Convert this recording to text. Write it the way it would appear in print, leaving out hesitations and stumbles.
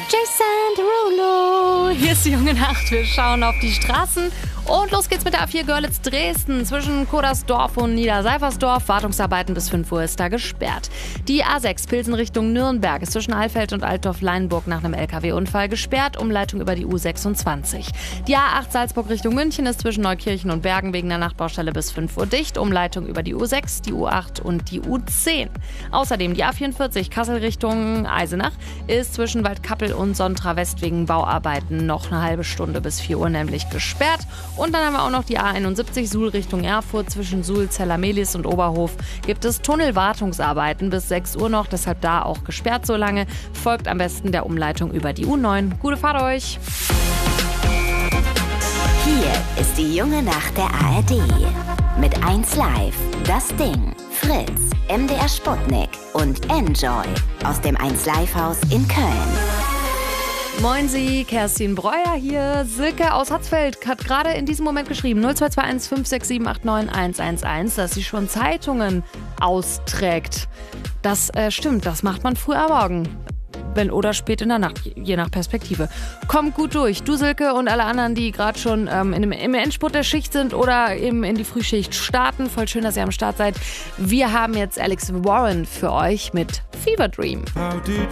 Jason Derulo. Hier ist die junge Nacht. Wir schauen auf die Straßen. Und los geht's mit der A4 Görlitz-Dresden. Zwischen Kodersdorf und Niederseifersdorf. Wartungsarbeiten bis 5 Uhr ist da gesperrt. Die A6 Pilsen Richtung Nürnberg ist zwischen Alfeld und Altdorf-Leinburg nach einem LKW-Unfall gesperrt. Umleitung über die U26. Die A8 Salzburg Richtung München ist zwischen Neukirchen und Bergen wegen der Nachtbaustelle bis 5 Uhr dicht. Umleitung über die U6, die U8 und die U10. Außerdem die A44 Kassel Richtung Eisenach ist zwischen Waldkappel und Sontra West wegen Bauarbeiten noch eine halbe Stunde bis 4 Uhr nämlich gesperrt. Und dann haben wir auch noch die A71 Suhl Richtung Erfurt. Zwischen Suhl, Zellermelis und Oberhof gibt es Tunnelwartungsarbeiten bis 6 Uhr noch. Deshalb da auch gesperrt so lange. Folgt am besten der Umleitung über die U9. Gute Fahrt euch! Hier ist die junge Nacht der ARD. Mit 1Live, Das Ding, Fritz, MDR Sputnik und Enjoy aus dem 1Live-Haus in Köln. Moin Sie, Kerstin Breuer hier. Silke aus Hatzfeld hat gerade in diesem Moment geschrieben 0221 567 89 111, dass sie schon Zeitungen austrägt. Das stimmt, das macht man früh am Morgen. Oder spät in der Nacht, je nach Perspektive. Kommt gut durch. Du, Silke, und alle anderen, die gerade schon im Endspurt der Schicht sind oder eben in die Frühschicht starten. Voll schön, dass ihr am Start seid. Wir haben jetzt Alex Warren für euch mit Fever Dream.